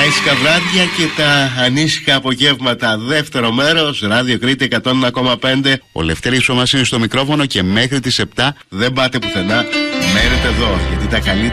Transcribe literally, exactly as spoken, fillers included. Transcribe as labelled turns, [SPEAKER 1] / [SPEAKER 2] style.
[SPEAKER 1] ήσυχα βράδια και τα ανήσυχα απογεύματα. Δεύτερο μέρος, Ράδιο Κρήτη εκατό ένα κόμμα πέντε.
[SPEAKER 2] Ο Λευτέρης Σωμάς είναι στο μικρόφωνο και μέχρι τις επτά
[SPEAKER 1] δεν πάτε πουθενά. Μένετε εδώ, γιατί τα καλύτερα